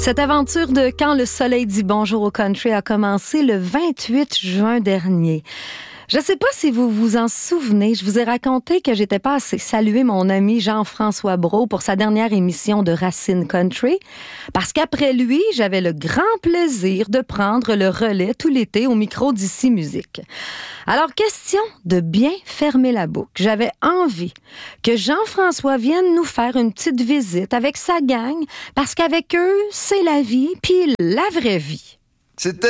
Cette aventure de Quand le soleil dit bonjour au country a commencé le 28 juin dernier. Je ne sais pas si vous vous en souvenez, je vous ai raconté que j'étais passée saluer mon ami Jean-François Brault pour sa dernière émission de Racine Country, parce qu'après lui, j'avais le grand plaisir de prendre le relais tout l'été au micro d'Ici Musique. Alors, question de bien fermer la boucle. J'avais envie que Jean-François vienne nous faire une petite visite avec sa gang, parce qu'avec eux, c'est la vie, puis la vraie vie. C'était